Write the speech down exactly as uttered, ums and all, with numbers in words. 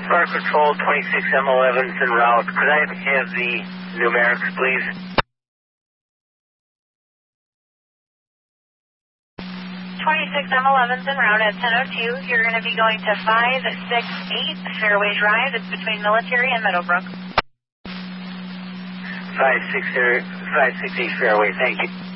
Fire Control, twenty-six M eleven's en route. Could I have the numerics, please? twenty-six M eleven's en route at ten oh two. You're going to be going to five six eight Fairway Drive. It's between Military and Meadowbrook. five six eight Fairway, thank you.